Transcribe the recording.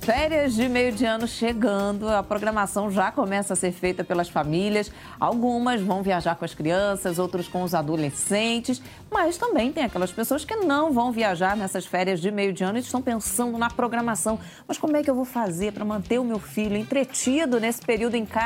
Férias de meio de ano chegando, a programação já começa a ser feita pelas famílias. Algumas vão viajar com as crianças, outros com os adolescentes, mas também tem aquelas pessoas que não vão viajar nessas férias de meio de ano e estão pensando na programação. Mas como é que eu vou fazer para manter o meu filho entretido nesse período em casa?